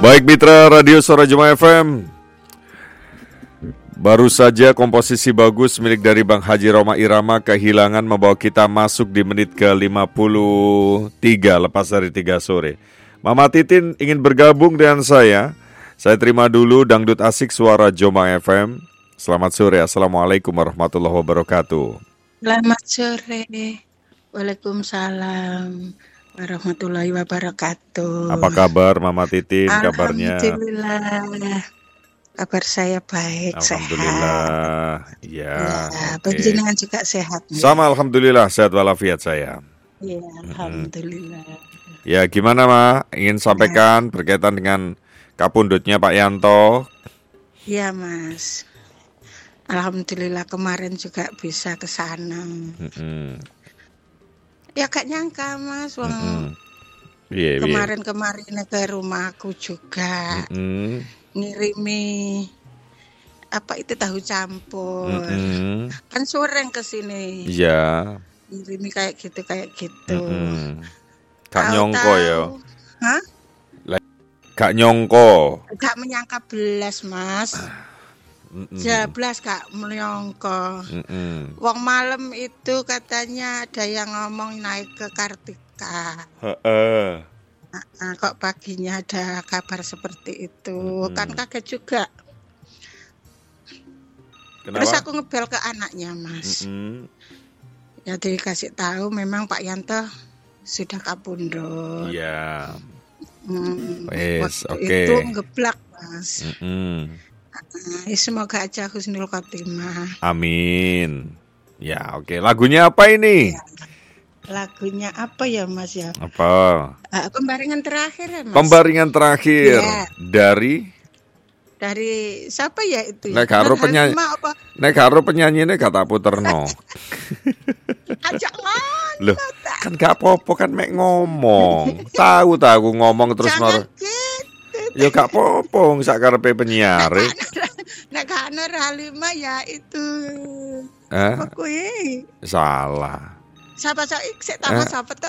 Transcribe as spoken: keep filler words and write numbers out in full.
Baik mitra Radio Suara Jemaah F M, baru saja komposisi bagus milik dari Bang Haji Roma Irama Kehilangan membawa kita masuk di menit ke lima puluh tiga lepas dari tiga sore. Mama Titin ingin bergabung dengan saya. Saya terima dulu Dangdut Asik Suara Jemaah F M. Selamat sore, Assalamualaikum warahmatullahi wabarakatuh. Selamat sore, Waalaikumsalam warahmatullahi wabarakatuh. Apa kabar Mama Titin, kabarnya? Alhamdulillah, kabar saya baik, Alhamdulillah. sehat. Ya, Ya, oke. panjenengan juga sehat. Ya? Sama Alhamdulillah, sehat walafiat saya. Ya, Alhamdulillah. Ya, gimana Ma? Ingin sampaikan berkaitan dengan kapundutnya Pak Yanto? Ya Mas, Alhamdulillah kemarin juga bisa ke sana. Mm-mm. Ya gak nyangka Mas, wong Mm-mm. Iya, iya. kemarin-kemarin ke rumahku juga Mm-mm. ngirimi apa itu tahu campur. Mm-mm. Kan sering ke sini. Iya. Ngirimi kayak gitu kayak gitu. Mm-mm. Kak Tahu-tahu- nyongko ya. Hah? Kak nyongko. Gak menyangka belas Mas. Mm-mm. Jablas gak menyangka. Mm-mm. Wong malam itu katanya ada yang ngomong naik ke Kartika. Heeh. Nah, kok paginya ada kabar seperti itu. Mm-mm. Kan kaget juga. Kenapa? Terus aku ngebel ke anaknya Mas. Mm-mm. Ya dikasih tahu memang Pak Yanto sudah kapundhut. Iya. Hmm, Wes, waktu oke. itu ngeblak Mas. Mm-mm. Nah, semoga aja husnul khotimah. Amin. Ya, oke. Lagunya apa ini? Lagunya apa ya Mas ya? Apa? Ah, pembaringan terakhir ya Mas. Pembaringan terakhir Iya. dari Dari siapa ya itu? Nek karo penyanyi. Halimah apa? Nek karo penyanyinya gak tak puterno. Ajak ngomong. Loh, kan gak apa-apa kan mek ngomong. Tahu tak aku ngomong terus Jangan nor. gitu. Ya gak apa-apa wong sak karepe penyiar. Nek gak ana Halimah ya itu. Eh, Apa kuwi? salah. Siapa sih? Sik tak Eh? sapa